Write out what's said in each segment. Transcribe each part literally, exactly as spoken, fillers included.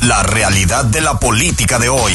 La realidad de la política de hoy.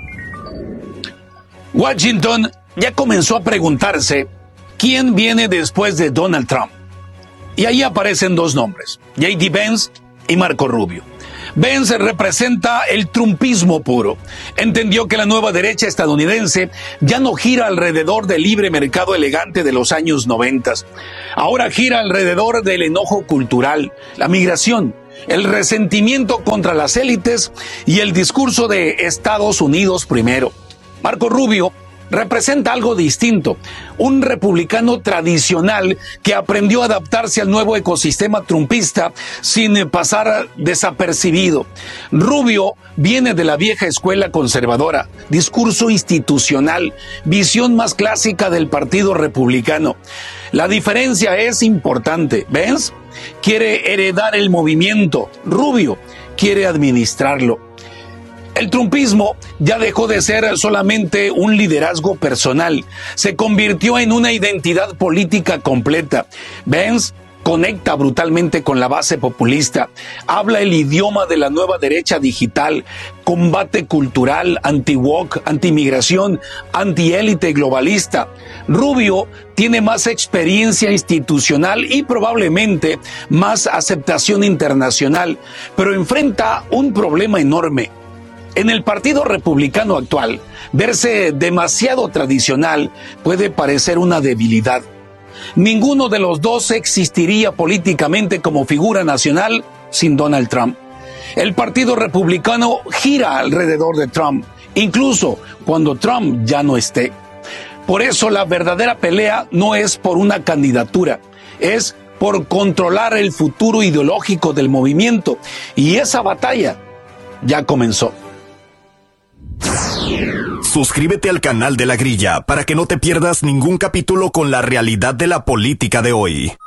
Washington ya comenzó a preguntarse quién viene después de Donald Trump. Y ahí aparecen dos nombres, J D Vance y Marco Rubio. Vance representa el trumpismo puro. Entendió que la nueva derecha estadounidense ya no gira alrededor del libre mercado elegante de los años noventas. Ahora gira alrededor del enojo cultural, la migración, el resentimiento contra las élites y el discurso de Estados Unidos primero. Marco Rubio representa algo distinto, un republicano tradicional que aprendió a adaptarse al nuevo ecosistema trumpista sin pasar desapercibido. Rubio viene de la vieja escuela conservadora, discurso institucional, visión más clásica del Partido Republicano. La diferencia es importante. Vance quiere heredar el movimiento, Rubio quiere administrarlo. El trumpismo ya dejó de ser solamente un liderazgo personal, se convirtió en una identidad política completa. Vance conecta brutalmente con la base populista, habla el idioma de la nueva derecha digital, combate cultural, anti-woke, anti-migración, anti-élite globalista. Rubio tiene más experiencia institucional y probablemente más aceptación internacional, pero enfrenta un problema enorme. En el Partido Republicano actual, verse demasiado tradicional puede parecer una debilidad. Ninguno de los dos existiría políticamente como figura nacional sin Donald Trump. El Partido Republicano gira alrededor de Trump, incluso cuando Trump ya no esté. Por eso la verdadera pelea no es por una candidatura, es por controlar el futuro ideológico del movimiento. Y esa batalla ya comenzó. Suscríbete al canal de La Grilla para que no te pierdas ningún capítulo con la realidad de la política de hoy.